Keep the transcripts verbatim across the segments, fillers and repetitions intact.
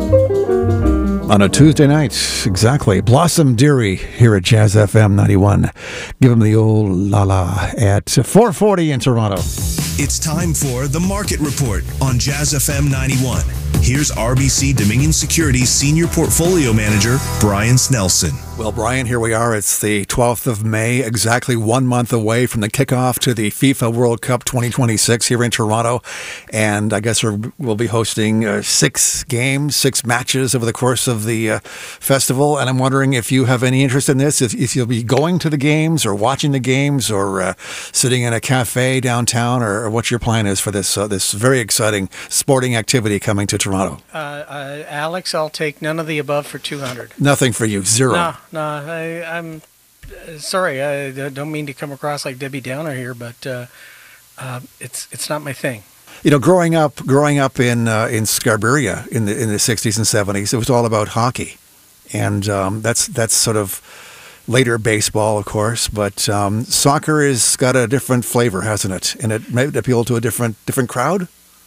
On a Tuesday night, exactly. Blossom Dearie here at Jazz F M ninety-one. Give them the old la-la at four forty in Toronto. It's time for The Market Report on Jazz F M ninety-one. Here's R B C Dominion Securities Senior Portfolio Manager, Brian Snelson. Well, Brian, here we are. It's the twelfth of May, exactly one month away from the kickoff to the FIFA World Cup twenty twenty-six here in Toronto. And I guess we're, we'll be hosting uh, six games, six matches over the course of the uh, festival. And I'm wondering if you have any interest in this, if, if you'll be going to the games or watching the games or uh, sitting in a cafe downtown, or, or what your plan is for this, uh, this very exciting sporting activity coming to Toronto. Uh, uh, Alex, I'll take none of the above for two hundred. Nothing for you, zero. No, no, I, I'm uh, sorry. I don't mean to come across like Debbie Downer here, but uh, uh, it's it's not my thing. You know, growing up, growing up in uh, in Scarborough in the in the sixties and seventies, it was all about hockey, and um, that's that's sort of later baseball, of course. But um, soccer has got a different flavor, hasn't it? And it might appeal to a different different crowd.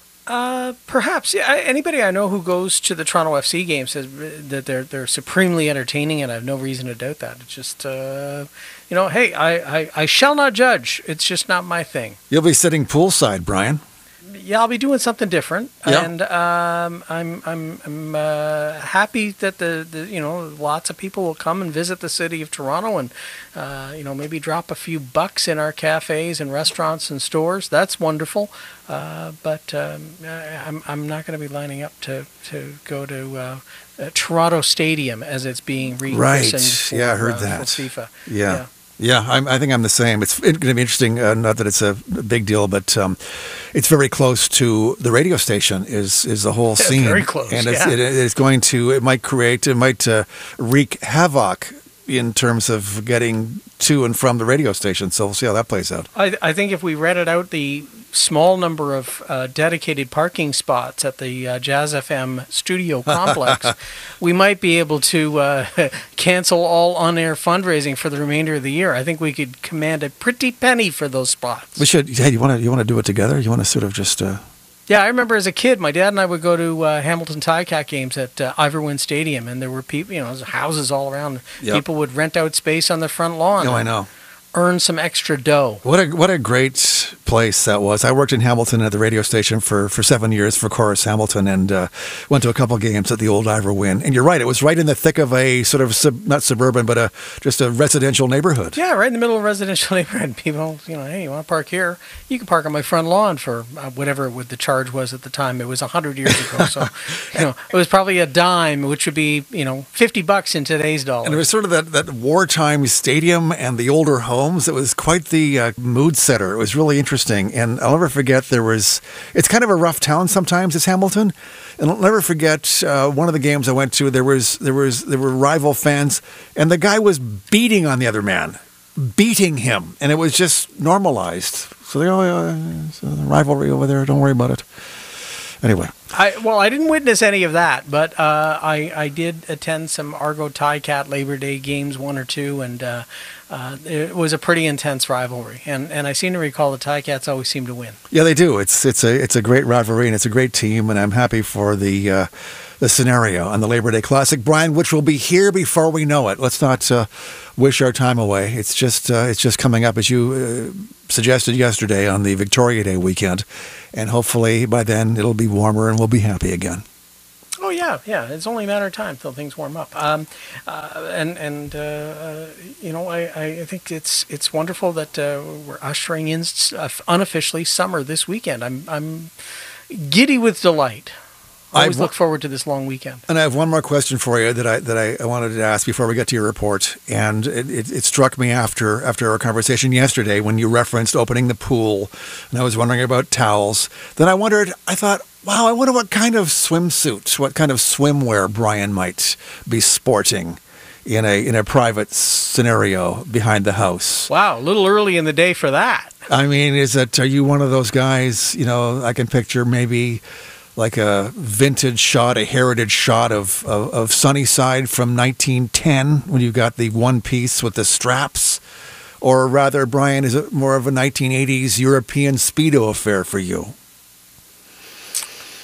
Uh, perhaps. Yeah, anybody I know who goes to the Toronto F C games says that they're they're supremely entertaining, and I have no reason to doubt that. It's just, uh, you know, hey, I, I, I shall not judge. It's just not my thing. You'll be sitting poolside, Brian. Yeah, I'll be doing something different, yeah. and um, I'm I'm I'm uh, happy that the, the you know lots of people will come and visit the city of Toronto, and uh, you know maybe drop a few bucks in our cafes and restaurants and stores. That's wonderful, uh, but um, I'm I'm not going to be lining up to to go to uh, uh, Toronto Stadium as it's being rechristened. Right. For, yeah, I heard uh, that. For FIFA. Yeah. yeah. Yeah, I'm, I think I'm the same. It's going to be interesting. Uh, not that it's a big deal, but um, it's very close to the radio station. Is is the whole scene? Very close, and it's, yeah. it, it's going to. It might create. It might uh, wreak havoc in terms of getting to and from the radio station. So we'll see how that plays out. I I think if we rented out the small number of uh, dedicated parking spots at the uh, Jazz F M studio complex, we might be able to uh, cancel all on-air fundraising for the remainder of the year. I think we could command a pretty penny for those spots. We should. Hey, you want to you want to do it together? You want to sort of just. Uh... Yeah, I remember as a kid, my dad and I would go to uh, Hamilton Ticat games at uh, Iverwin Stadium, and there were people, you know, houses all around. Yep. People would rent out space on the front lawn. No, I know. Earn some extra dough. What a what a great place that was. I worked in Hamilton at the radio station for, for seven years for Chorus Hamilton, and uh, went to a couple games at the old Iverwin. And you're right, it was right in the thick of a sort of sub, not suburban, but a just a residential neighborhood. Yeah, right in the middle of a residential neighborhood. People, you know, hey, you want to park here? You can park on my front lawn for uh, whatever what the charge was at the time. It was a hundred years ago, so you know it was probably a dime, which would be you know fifty bucks in today's dollars. And it was sort of that that wartime stadium and the older home. It was quite the uh, mood setter. It was really interesting. And I'll never forget there was, it's kind of a rough town sometimes, it's Hamilton. And I'll never forget uh, one of the games I went to, there was, there was, there were rival fans, and the guy was beating on the other man, beating him. And it was just normalized. So they go, oh, uh, so the rivalry over there, don't worry about it. Anyway. I, well, I didn't witness any of that, but uh, I, I did attend some Argo Ticat Labor Day games, one or two, and uh, uh, it was a pretty intense rivalry. And, and I seem to recall the Ticats always seem to win. Yeah, they do. It's it's a it's a great rivalry, and it's a great team, and I'm happy for the uh, the scenario on the Labor Day Classic, Brian, which will be here before we know it. Let's not uh, wish our time away. It's just uh, it's just coming up, as you uh, suggested yesterday, on the Victoria Day weekend, and hopefully by then it'll be warmer and we'll be happy again. Oh yeah, yeah. It's only a matter of time till things warm up. Um, uh, and and uh, uh, you know, I, I think it's it's wonderful that uh, we're ushering in uh, unofficially summer this weekend. I'm I'm giddy with delight. I always I've, look forward to this long weekend. And I have one more question for you that I that I, I wanted to ask before we get to your report. And it, it, it struck me after after our conversation yesterday when you referenced opening the pool, and I was wondering about towels. Then I wondered, I thought, wow, I wonder what kind of swimsuit, what kind of swimwear Brian might be sporting in a in a private scenario behind the house. Wow, a little early in the day for that. I mean, is it? Are you one of those guys? You know, I can picture maybe like a vintage shot, a heritage shot of, of, of Sunnyside from nineteen ten when you got the one piece with the straps? Or rather, Brian, is it more of a nineteen eighties European Speedo affair for you?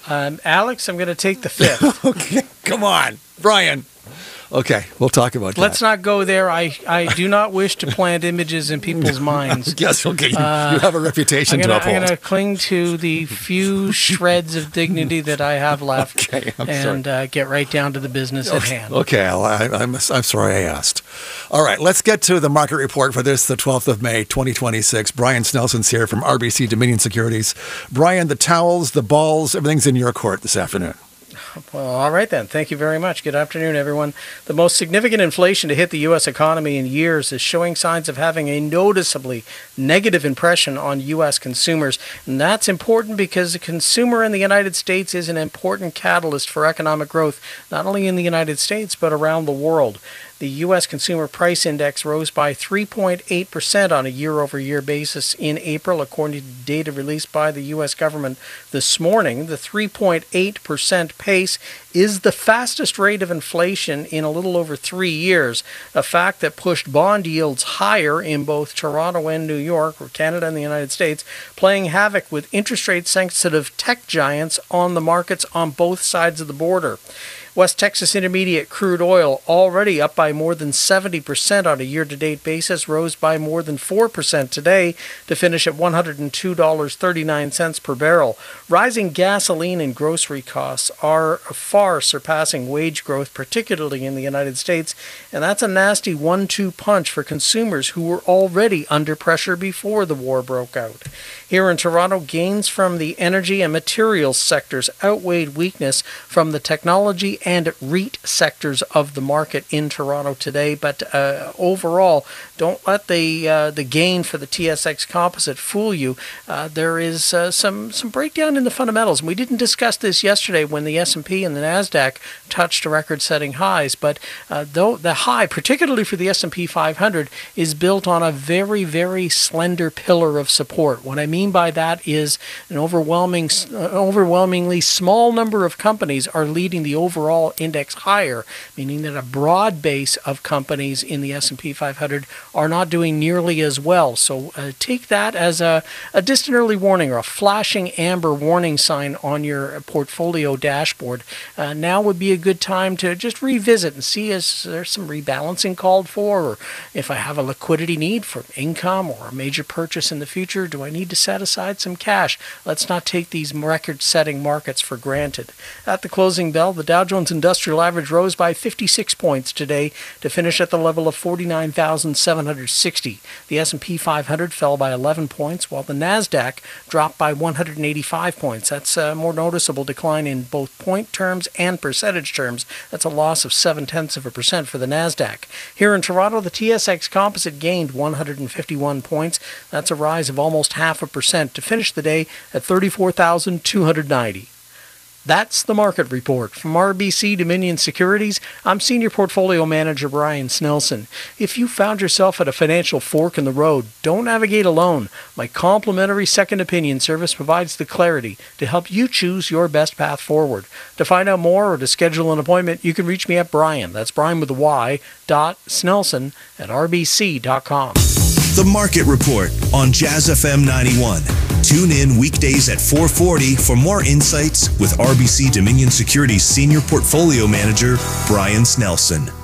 Um, Alex, I'm going to take the fifth. Okay, come on, Brian. Okay, we'll talk about that. Let's not go there. I, I do not wish to plant images in people's minds. Yes, okay. You, uh, you have a reputation I'm gonna, to uphold. I'm going to cling to the few shreds of dignity that I have left okay, I'm and uh, get right down to the business okay. at hand. Okay, Al, I, I'm, I'm sorry I asked. All right, let's get to the market report for this, the twelfth of May, twenty twenty-six. Brian Snelson's here from R B C Dominion Securities. Brian, the towels, the balls, everything's in your court this afternoon. Well, all right then. Thank you very much. Good afternoon, everyone. The most significant inflation to hit the U S economy in years is showing signs of having a noticeably negative impression on U S consumers. And that's important because the consumer in the United States is an important catalyst for economic growth, not only in the United States, but around the world. The U S Consumer Price Index rose by three point eight percent on a year-over-year basis in April, according to data released by the U S government this morning. The three point eight percent pace is the fastest rate of inflation in a little over three years, a fact that pushed bond yields higher in both Toronto and New York, or Canada and the United States, playing havoc with interest rate-sensitive tech giants on the markets on both sides of the border. West Texas Intermediate crude oil, already up by more than seventy percent on a year-to-date basis, rose by more than four percent today to finish at one hundred two dollars and thirty-nine cents per barrel. Rising gasoline and grocery costs are far surpassing wage growth, particularly in the United States, and that's a nasty one two punch for consumers who were already under pressure before the war broke out. Here in Toronto, gains from the energy and materials sectors outweighed weakness from the technology and REIT sectors of the market in Toronto today. But uh, overall, don't let the uh, the gain for the T S X Composite fool you. Uh, there is uh, some some breakdown in the fundamentals. And we didn't discuss this yesterday when the S and P and the NASDAQ touched record-setting highs. But uh, though the high, particularly for the S and P five hundred, is built on a very, very slender pillar of support. What I mean by that is an overwhelming, uh, overwhelmingly small number of companies are leading the overall index higher, meaning that a broad base of companies in the S and P five hundred are not doing nearly as well. So uh, take that as a, a distant early warning or a flashing amber warning sign on your portfolio dashboard. Uh, now would be a good time to just revisit and see is there some rebalancing called for, or if I have a liquidity need for income or a major purchase in the future, do I need to set aside some cash? Let's not take these record-setting markets for granted. At the closing bell, the Dow Jones Industrial Average rose by fifty-six points today to finish at the level of forty-nine thousand seven hundred sixty. The S and P five hundred fell by eleven points, while the NASDAQ dropped by one hundred eighty-five points. That's a more noticeable decline in both point terms and percentage terms. That's a loss of seven-tenths of a percent for the NASDAQ. Here in Toronto, the T S X Composite gained one hundred fifty-one points. That's a rise of almost half a percent to finish the day at thirty-four thousand two hundred ninety. That's the market report. From R B C Dominion Securities, I'm Senior Portfolio Manager Brian Snelson. If you found yourself at a financial fork in the road, don't navigate alone. My complimentary second opinion service provides the clarity to help you choose your best path forward. To find out more or to schedule an appointment, you can reach me at Brian, that's Brian with a Y, dot Snelson at R B C dot com. The Market Report on Jazz F M ninety-one. Tune in weekdays at four forty for more insights with R B C Dominion Securities Senior Portfolio Manager Brian Snelson.